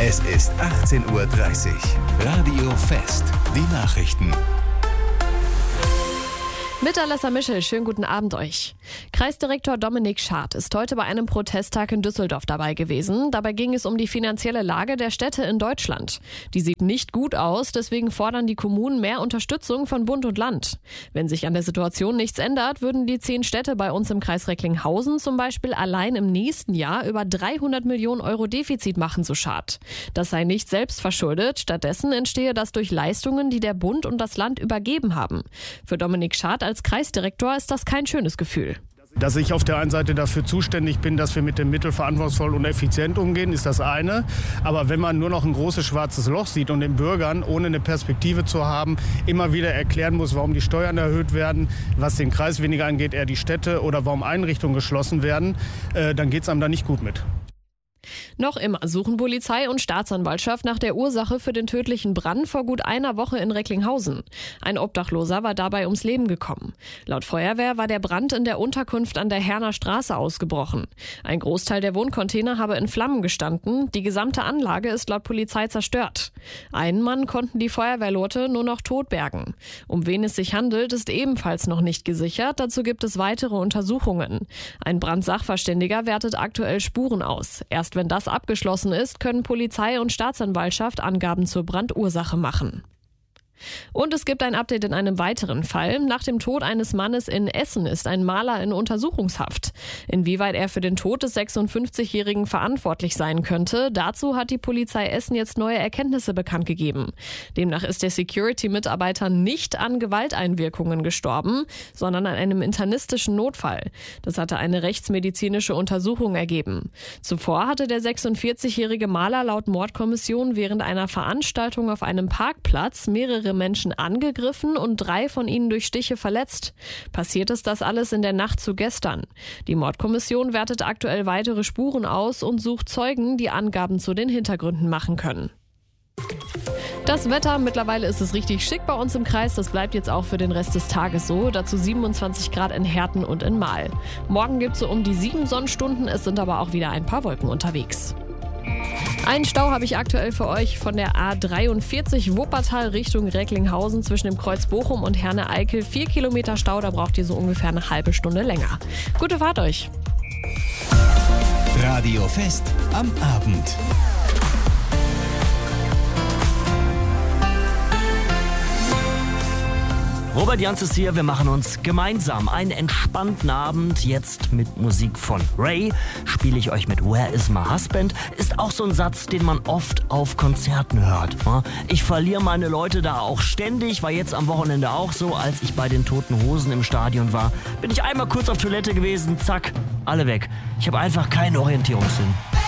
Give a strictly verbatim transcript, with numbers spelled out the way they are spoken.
Es ist achtzehn Uhr dreißig. Radio Fest. Die Nachrichten. Mit Alessa Mischel, schönen guten Abend euch. Kreisdirektor Dominik Schad ist heute bei einem Protesttag in Düsseldorf dabei gewesen. Dabei ging es um die finanzielle Lage der Städte in Deutschland. Die sieht nicht gut aus, deswegen fordern die Kommunen mehr Unterstützung von Bund und Land. Wenn sich an der Situation nichts ändert, würden die zehn Städte bei uns im Kreis Recklinghausen zum Beispiel allein im nächsten Jahr über dreihundert Millionen Euro Defizit machen, so Schad. Das sei nicht selbst verschuldet, stattdessen entstehe das durch Leistungen, die der Bund und das Land übergeben haben. Für Dominik Schad als Kreisdirektor ist das kein schönes Gefühl. Dass ich auf der einen Seite dafür zuständig bin, dass wir mit den Mitteln verantwortungsvoll und effizient umgehen, ist das eine. Aber wenn man nur noch ein großes schwarzes Loch sieht und den Bürgern, ohne eine Perspektive zu haben, immer wieder erklären muss, warum die Steuern erhöht werden, was den Kreis weniger angeht, eher die Städte oder warum Einrichtungen geschlossen werden, äh, dann geht es einem da nicht gut mit. Noch immer suchen Polizei und Staatsanwaltschaft nach der Ursache für den tödlichen Brand vor gut einer Woche in Recklinghausen. Ein Obdachloser war dabei ums Leben gekommen. Laut Feuerwehr war der Brand in der Unterkunft an der Herner Straße ausgebrochen. Ein Großteil der Wohncontainer habe in Flammen gestanden. Die gesamte Anlage ist laut Polizei zerstört. Einen Mann konnten die Feuerwehrleute nur noch tot bergen. Um wen es sich handelt, ist ebenfalls noch nicht gesichert. Dazu gibt es weitere Untersuchungen. Ein Brandsachverständiger wertet aktuell Spuren aus. Erst wenn das abgeschlossen ist, können Polizei und Staatsanwaltschaft Angaben zur Brandursache machen. Und es gibt ein Update in einem weiteren Fall. Nach dem Tod eines Mannes in Essen ist ein Maler in Untersuchungshaft. Inwieweit er für den Tod des sechsundfünfzigjährigen verantwortlich sein könnte, dazu hat die Polizei Essen jetzt neue Erkenntnisse bekannt gegeben. Demnach ist der Security-Mitarbeiter nicht an Gewalteinwirkungen gestorben, sondern an einem internistischen Notfall. Das hatte eine rechtsmedizinische Untersuchung ergeben. Zuvor hatte der sechsundvierzigjährige Maler laut Mordkommission während einer Veranstaltung auf einem Parkplatz mehrere Menschen angegriffen und drei von ihnen durch Stiche verletzt. Passiert ist das alles in der Nacht zu gestern. Die Mordkommission wertet aktuell weitere Spuren aus und sucht Zeugen, die Angaben zu den Hintergründen machen können. Das Wetter, mittlerweile ist es richtig schick bei uns im Kreis, das bleibt jetzt auch für den Rest des Tages so, dazu siebenundzwanzig Grad in Herten und in Mahl. Morgen gibt es so um die sieben Sonnenstunden, es sind aber auch wieder ein paar Wolken unterwegs. Einen Stau habe ich aktuell für euch von der A dreiundvierzig Wuppertal Richtung Recklinghausen zwischen dem Kreuz Bochum und Herne-Eickel. Vier Kilometer Stau, da braucht ihr so ungefähr eine halbe Stunde länger. Gute Fahrt euch! Radio Fest am Abend. Robert Janz ist hier, wir machen uns gemeinsam einen entspannten Abend. Jetzt mit Musik von Ray spiele ich euch mit Where is my husband? Ist auch so ein Satz, den man oft auf Konzerten hört. Ich verliere meine Leute da auch ständig, war jetzt am Wochenende auch so, als ich bei den Toten Hosen im Stadion war. Bin ich einmal kurz auf Toilette gewesen, zack, alle weg. Ich habe einfach keinen Orientierungssinn.